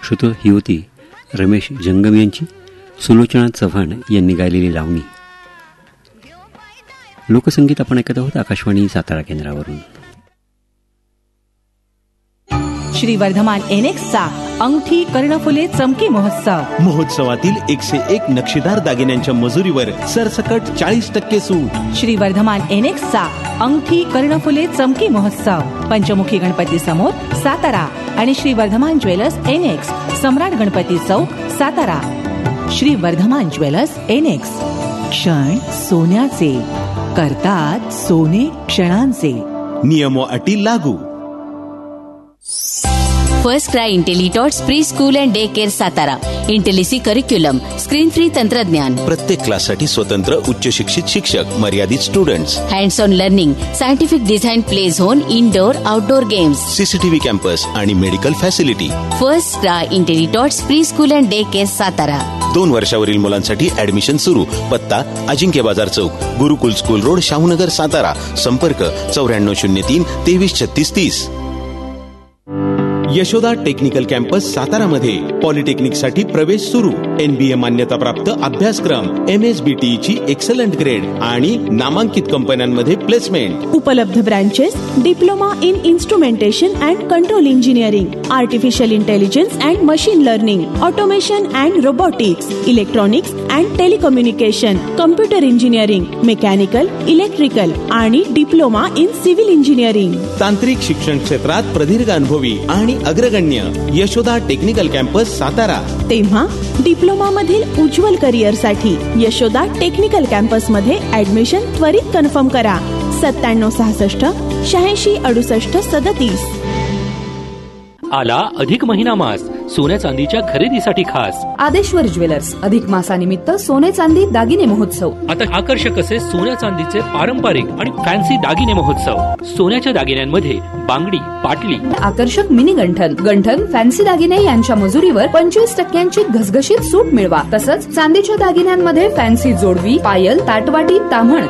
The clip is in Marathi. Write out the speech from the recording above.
श्रोतो, ही होती रमेश जंगम यांची सुलोचना चव्हाण यांनी गायलेली लावणी. लोकसंगीत आपण ऐकत आहोत आकाशवाणी सातारा केंद्रावरून. श्री वर्धमान एनेक्सचा अंगठी कर्णफुले चमकी महोत्सवातील 101 नक्षीदार दागिन्यांच्या मजुरीवर सरसकट 40% सूट. श्री वर्धमान एनेक्सचा अंगठी कर्णफुले चमकी महोत्सव पंचमुखी गणपती समोर सातारा आणि श्री वर्धमान ज्वेलर्स एनेक्स सम्राट गणपती चौक सातारा. श्री वर्धमान ज्वेलर्स एनेक्स, क्षण सोन्याचे, करतात सोने क्षणांचे. नियम व अटी लागू. First cry इंटेलिटॉट्स pre school and day care Satara. इंटेलिसी curriculum, screen free तंत्रज्ञान, प्रत्येक क्लाससाठी स्वतंत्र उच्च शिक्षित शिक्षक, मर्यादित students, hands on learning, scientific design play zone, indoor outdoor games, CCTV campus आणि medical facility. First cry इंटेलिटॉट्स pre school and day care Satara. 2 वर्षावरील मुलांसाठी ऍडमिशन सुरू. पत्ता अजिंक्य बाजार चौक, गुरुकुल स्कूल रोड, शाहूनगर सातारा. संपर्क 9403 233630. यशोदा टेक्निकल कॅम्पस सातारामध्ये पॉलिटेक्निकसाठी प्रवेश सुरू. NBA मान्यताप्राप्त अभ्यासक्रम, MSBTE ची एक्सलंट ग्रेड आणि नामांकित कंपन्यांमध्ये प्लेसमेंट. उपलब्ध branches: diploma in instrumentation and control engineering, artificial intelligence and machine learning, automation and robotics, electronics and telecommunication, computer engineering, mechanical, electrical आणि डिप्लोमा इन सिव्हिल इंजिनिअरिंग. तांत्रिक शिक्षण क्षेत्रात प्रदीर्घ अनुभवी आणि अग्रगण्य यशोदा टेक्निकल कॅम्पस सातारा. तेव्हा डिप्लोमा मधील उज्ज्वल करिअरसाठी यशोदा टेक्निकल कॅम्पस मध्ये ऍडमिशन त्वरित कन्फर्म करा. 9766 86 68 37. आला अधिक महिना मास. सोन्या चांदीच्या खरेदीसाठी खास आदेश्वर ज्वेलर्स अधिक मासानिमित्त सोने चांदी दागिने महोत्सव. आता आकर्षक असे सोन्या चांदीचे पारंपरिक आणि फॅन्सी दागिने महोत्सव. सोन्याच्या दागिन्यांमध्ये बांगडी, पाटली, आकर्षक मिनी गंठन फॅन्सी दागिने यांच्या मजुरीवर 25% घसघशीत सूट मिळवा. तसंच चांदीच्या दागिन्यांमध्ये फॅन्सी जोडवी, पायल, ताटवाटी, ताम्हण,